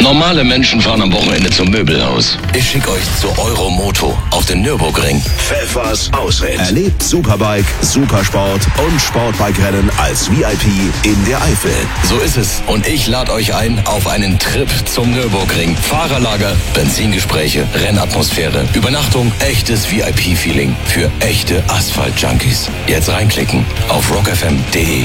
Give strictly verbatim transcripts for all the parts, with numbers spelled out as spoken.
Normale Menschen fahren am Wochenende zum Möbelhaus. Ich schicke euch zu Euromoto auf den Nürburgring. Pfeffers Ausritt. Erlebt Superbike, Supersport und Sportbike-Rennen als V I P in der Eifel. So ist es. Und ich lade euch ein auf einen Trip zum Nürburgring. Fahrerlager, Benzingespräche, Rennatmosphäre, Übernachtung, echtes V I P-Feeling für echte Asphalt-Junkies. Jetzt reinklicken auf rock f m punkt d e.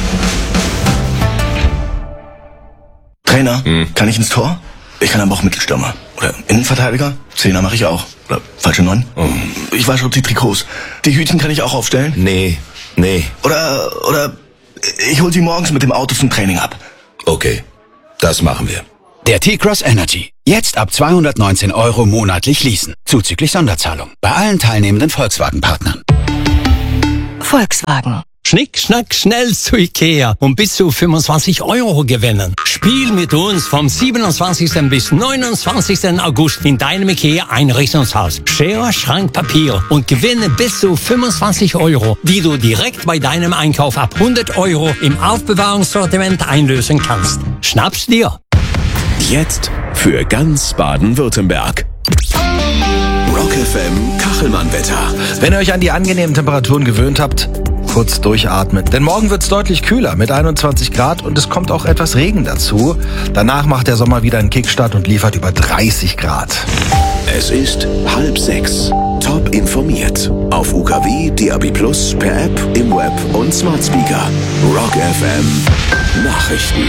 Trainer, hm. kann ich ins Tor? Ich kann aber auch Mittelstürmer. Oder Innenverteidiger? Zehner mache ich auch. Oder falsche Neun? Oh. Ich wasche auch die Trikots. Die Hütchen kann ich auch aufstellen? Nee, nee. Oder, oder ich hol sie morgens mit dem Auto zum Training ab. Okay, das machen wir. Der T-Cross Energy. Jetzt ab zweihundertneunzehn Euro monatlich leasen. Zuzüglich Sonderzahlung. Bei allen teilnehmenden Volkswagen-Partnern. Volkswagen. Schnick, schnack, schnell zu Ikea und bis zu fünfundzwanzig Euro gewinnen. Spiel mit uns vom siebenundzwanzigsten bis neunundzwanzigsten August in deinem Ikea-Einrichtungshaus. Schere, Schrank, Papier und gewinne bis zu fünfundzwanzig Euro, die du direkt bei deinem Einkauf ab hundert Euro im Aufbewahrungssortiment einlösen kannst. Schnapp's dir! Jetzt für ganz Baden-Württemberg. Rock F M Kachelmann-Wetter. Wenn ihr euch an die angenehmen Temperaturen gewöhnt habt, kurz durchatmen. Denn morgen wird's deutlich kühler mit einundzwanzig Grad und es kommt auch etwas Regen dazu. Danach macht der Sommer wieder einen Kickstart und liefert über dreißig Grad. Es ist halb sechs. Top informiert. Auf U K W, D A B plus, per App, im Web und Smart Speaker. Rock F M Nachrichten.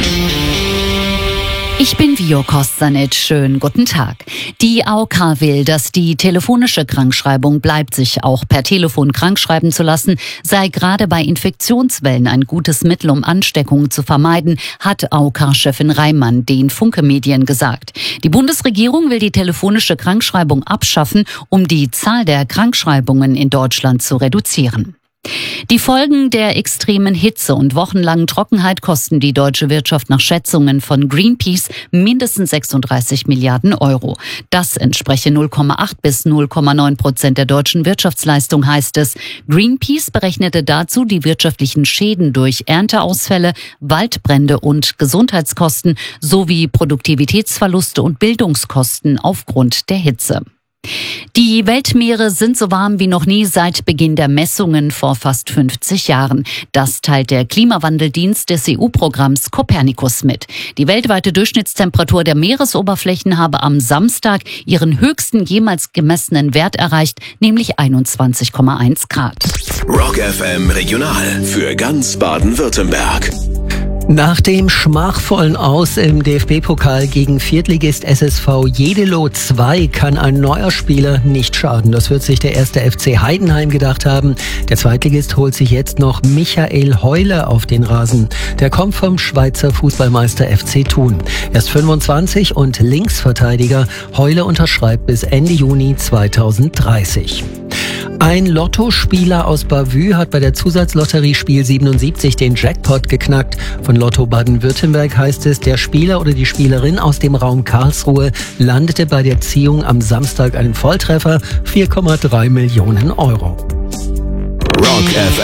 Ich bin Vio Kostanic. Schönen guten Tag. Die A O K will, dass die telefonische Krankschreibung bleibt. Sich auch per Telefon krankschreiben zu lassen, sei gerade bei Infektionswellen ein gutes Mittel, um Ansteckungen zu vermeiden, hat A O K-Chefin Reimann den Funke Medien gesagt. Die Bundesregierung will die telefonische Krankschreibung abschaffen, um die Zahl der Krankschreibungen in Deutschland zu reduzieren. Die Folgen der extremen Hitze und wochenlangen Trockenheit kosten die deutsche Wirtschaft nach Schätzungen von Greenpeace mindestens sechsunddreißig Milliarden Euro. Das entspreche null Komma acht bis null Komma neun Prozent der deutschen Wirtschaftsleistung, heißt es. Greenpeace berechnete dazu die wirtschaftlichen Schäden durch Ernteausfälle, Waldbrände und Gesundheitskosten sowie Produktivitätsverluste und Bildungskosten aufgrund der Hitze. Die Weltmeere sind so warm wie noch nie seit Beginn der Messungen vor fast fünfzig Jahren. Das teilt der Klimawandeldienst des E U-Programms Copernicus mit. Die weltweite Durchschnittstemperatur der Meeresoberflächen habe am Samstag ihren höchsten jemals gemessenen Wert erreicht, nämlich einundzwanzig Komma eins Grad. Rock F M Regional für ganz Baden-Württemberg. Nach dem schmachvollen Aus im D F B-Pokal gegen Viertligist S S V Jedelo zwei kann ein neuer Spieler nicht schaden. Das wird sich der erste F C Heidenheim gedacht haben. Der Zweitligist holt sich jetzt noch Michael Heule auf den Rasen. Der kommt vom Schweizer Fußballmeister F C Thun. Er ist fünfundzwanzig und Linksverteidiger. Heule unterschreibt bis Ende Juni zweitausenddreißig. Ein Lottospieler aus Bavü hat bei der Zusatzlotterie Spiel siebenundsiebzig den Jackpot geknackt. Von Lotto Baden-Württemberg heißt es, der Spieler oder die Spielerin aus dem Raum Karlsruhe landete bei der Ziehung am Samstag einen Volltreffer, vier Komma drei Millionen Euro. Rock F M.